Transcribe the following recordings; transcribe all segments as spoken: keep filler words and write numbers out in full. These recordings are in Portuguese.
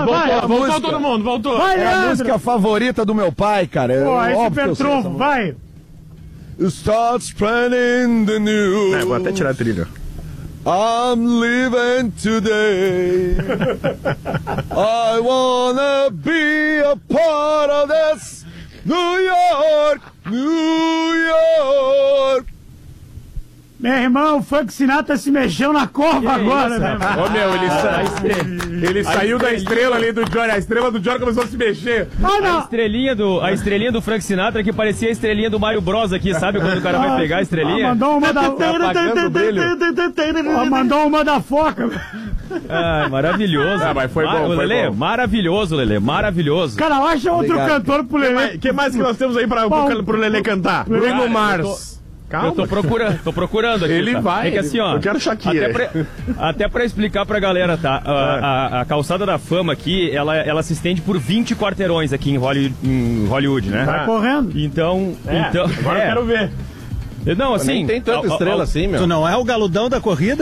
voltou, vai. voltou Música. todo mundo, voltou. Vai, É a Leandro. música favorita do meu pai, cara. É Pô, esse óbvio que eu sei Petronfo, essa vai. Start spreading the news. É, vou até tirar a trilha. I'm living today. I wanna be a part of this. New York, New York. Meu irmão, o Frank Sinatra se mexeu na cova agora, né? Ô meu, ele, sa... ele saiu da estrela ali do Johnny. A estrela do Johnny começou a se mexer. Ah, A não. estrelinha, do, a estrelinha do Frank Sinatra que parecia a estrelinha do Mario Bros aqui, sabe? Quando o cara vai pegar a Ah, estrelinha. mandou uma da... Tá apagando o brilho. Ah, mandou uma da foca. Ah, maravilhoso. Ah, mas foi bom, foi Lelê, bom. maravilhoso, Lelê, maravilhoso. Cara, acha outro Obrigado. cantor pro Lelê. O que mais que nós temos aí pra, Bom, pro, pro Lelê cantar? Cara, Bruno eu Mars. Eu tô procurando, tô procurando aqui. Ele tá? vai, É que assim, ó. eu quero Shakira. Até pra, até pra explicar pra galera, tá? A, a, a calçada da fama aqui, ela, ela se estende por vinte quarteirões aqui em Hollywood, em Hollywood, né? Vai correndo. Então. É, então agora é. eu quero ver. Não, assim. Nem tem tanta al- al- estrela al- assim, meu. Tu não é o galudão da corrida?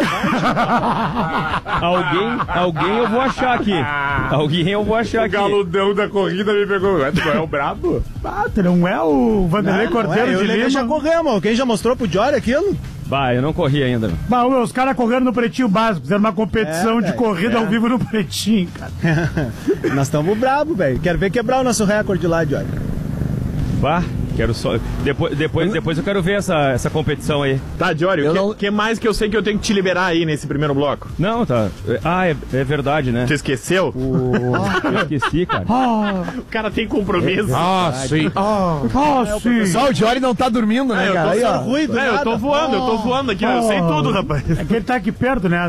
Alguém, alguém eu vou achar aqui. Alguém eu vou achar O aqui. galudão da corrida me pegou. É, tu é o brabo? Ah, tu não é o Vanderlei Não, Cordeiro não é, eu de e o Lelê já Lima? corremos. Alguém já mostrou pro Jory aquilo? Bah, eu não corri ainda. Bah, meu, os caras correndo no Pretinho Básico, fizeram uma competição É, de velho, corrida é. ao vivo no Pretinho, cara. Nós estamos bravos, velho. Quero ver quebrar o nosso recorde lá, Jory. Bah, quero só. Depois, depois, depois eu quero ver essa, essa competição aí. Tá, Jory, o Eu que, não- que mais que eu sei que eu tenho que te liberar aí nesse primeiro bloco? Não, tá. Ah, é, é verdade, né? Você esqueceu? Eu esqueci, cara. O cara tem compromisso. Ah, sim. Ah, sim. Só o Jory não tá dormindo, né, É, eu cara? tô Aí, ó. ruído, É, eu tô voando, eu tô voando aqui, eu sei tudo, rapaz. É que ele tá aqui perto, né?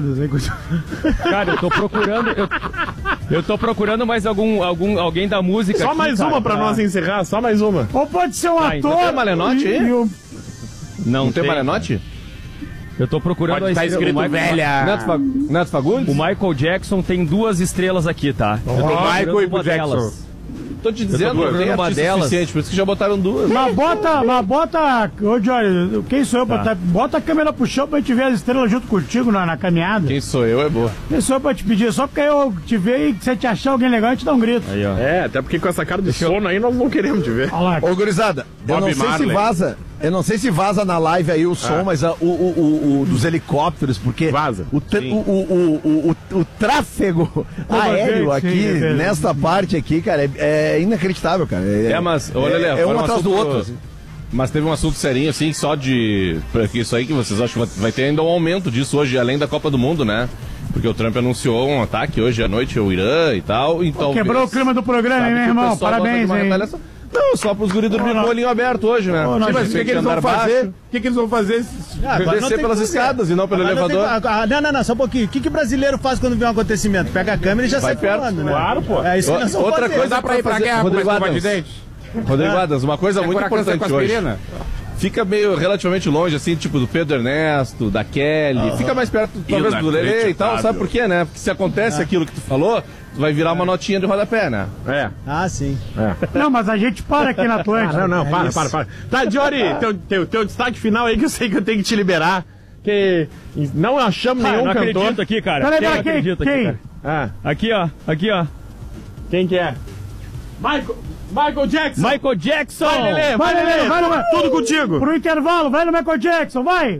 Cara, eu tô procurando. Eu, eu tô procurando mais algum, algum alguém da música. Só aqui, mais cara, uma pra nós encerrar, só mais uma. Ou pode ser um Ah, então ator. tem Malenote aí? e- e o- Não, Não tem tem. Malenote? Eu tô procurando Pode a tá estrela- escrito o Michael, velha. Neto, Fa... Neto Fagundes? O Michael Jackson tem duas estrelas aqui, tá? Eu tô Michael procurando e pro uma Jackson. delas. Tô te dizendo, procurando não tem uma artista delas. suficiente, por isso que já botaram duas. Mas bota, mas bota. Ô, Jory, quem sou eu pra tá. Bota a câmera pro chão pra gente ver as estrelas junto contigo na, na caminhada. Quem sou eu é boa. Quem sou eu pra te pedir? Só porque eu te ver e se você te achar alguém legal, a gente dá um grito. Aí, ó. É, até porque com essa cara de sono aí nós não queremos te ver. Olha lá. Ô, gurizada, eu Bob não sei Marley. se vaza. Eu não sei se vaza na live aí o som, mas a- o, o, o, o dos helicópteros, porque Vaza. o, tra- o, o, o, o, o tráfego aéreo sim, aqui, é verdade. nesta parte aqui, cara, é, é inacreditável, cara. É, É, mas, ô, Lelê, é, é foi um um atrás do assunto- outro. assim. Mas teve um assunto serinho, assim, só de. Porque isso aí que vocês acham que vai- vai ter ainda um aumento disso hoje, além da Copa do Mundo, né? Porque o Trump anunciou um ataque hoje à noite ao Irã e tal. Então, Quebrou o clima do programa, hein, meu irmão? Parabéns, hein? Não, só pros guris dormir com o olhinho aberto hoje, né? Ô, nós- Sim, Mas o que, que eles vão andar fazer? baixo, O que, que eles vão fazer? Ah, agora não descer tem pelas que fazer. escadas e não pelo Agora não tem- elevador. ah, não, não, não, só um pouquinho. O que, que brasileiro faz quando vê um acontecimento? Pega a câmera e já Vai sai perto, falando, né? claro, pô. É isso que nós vamos Outra fazer. coisa Dá pra ir pra fazer- guerra com Rodrigo escova de Adams. dente? Rodrigo Adams, uma coisa muito curar câncer importante com hoje. aspirina? Fica meio relativamente longe, assim, tipo do Pedro Ernesto, da Kelly. Fica mais perto, talvez, do Lelê e tal. Sabe por quê, né? Porque se acontece aquilo que tu falou, tu vai virar uma notinha de rodapé, né? É. Ah, sim. Não, mas a gente para aqui na Atlântica. Ah, não, não, É para, isso. para, para. Tá, Jory, teu, teu, teu destaque final aí que eu sei que eu tenho que te liberar. Que não achamos Ah, eu nenhum não cantor. acredito aqui, cara. Peraí, Quem peraí, quem? acredita aqui, Quem? cara? Ah, Aqui, ó. Aqui, ó. quem que é? Michael, Michael Jackson. Michael Jackson! Vai, Lelê, vai, Vai, Lelê, Lelê, vai, tudo, Lelê. tudo contigo. Pro intervalo, vai no Michael Jackson, vai!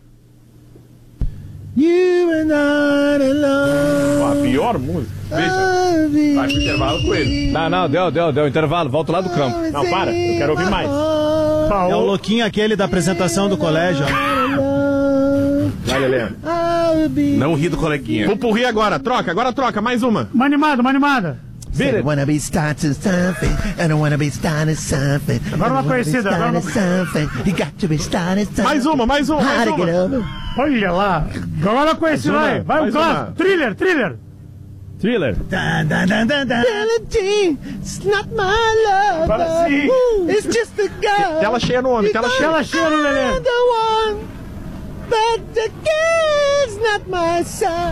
You and I alone. A pior música. Veja, vai pro intervalo com ele. Não, não, deu, deu, deu intervalo. Volta lá do campo. Não, para, eu quero ouvir mais. É o louquinho aquele da apresentação do colégio. ó. Vai, Lelê. Não ri do coleguinha. Pupurri agora, troca, agora troca, mais uma. Uma animada, uma animada. I don't wanna be starting something. I don't wanna be starting something. Agora uma conhecida, agora uma... something. You got to be starting something. Mais uma, mais uma, mais How to get uma. over. Olha lá. Agora uma conhecida, Mais uma, vai. Vai um mais clássico. uma. Thriller, thriller. Thriller. Dan, dan, dan, dan, dan. Melody, it's not my love. Fala assim. It's just the girl. Tela cheia no homem, tela cheia. Ela cheia no Lelê. The one. But the kid's not my son.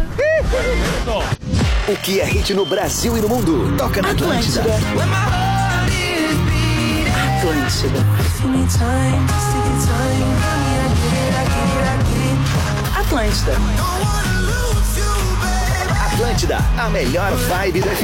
O que é hit no Brasil e no mundo? Toca na Atlântida. Atlântida. Atlântida. Atlântida, a melhor vibe do F